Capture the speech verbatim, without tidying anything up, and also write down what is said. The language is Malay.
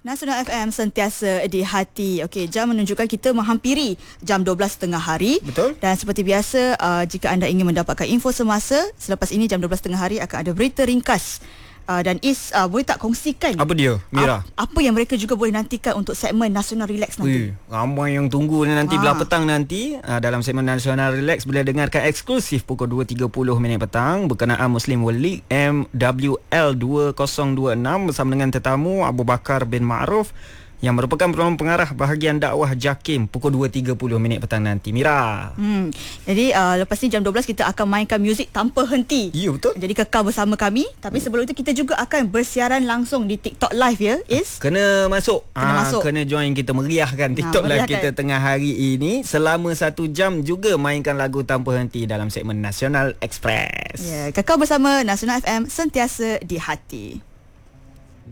Nasional F M sentiasa di hati. Okey, jam menunjukkan kita menghampiri jam dua belas tengah hari. Betul. Dan seperti biasa, uh, jika anda ingin mendapatkan info semasa, selepas ini jam dua belas tengah hari akan ada berita ringkas. Uh, dan Is uh, boleh tak kongsikan apa dia, Mira? Ap, apa yang mereka juga boleh nantikan untuk segmen Nasional Relax nanti? Ui, ramai yang tunggu nanti ha. belah petang nanti uh, dalam segmen Nasional Relax boleh dengarkan eksklusif pukul dua tiga puluh minit petang berkenaan Muslim World League M W L dua ribu dua puluh enam bersama dengan tetamu Abu Bakar bin Ma'ruf yang merupakan penolong pengarah bahagian dakwah JAKIM pukul dua tiga puluh minit petang nanti, Mira. Hmm. Jadi uh, lepas ni jam dua belas kita akan mainkan muzik tanpa henti. Ya, betul. Jadi kekal bersama kami. Tapi sebelum itu kita juga akan bersiaran langsung di TikTok Live ya, Is. Kena masuk. Kena ha, masuk. Kena join kita meriahkan TikTok ha, Live kita tengah hari ini. Selama satu jam juga mainkan lagu tanpa henti dalam segmen Nasional Express. Ya, kekal bersama Nasional F M sentiasa di hati.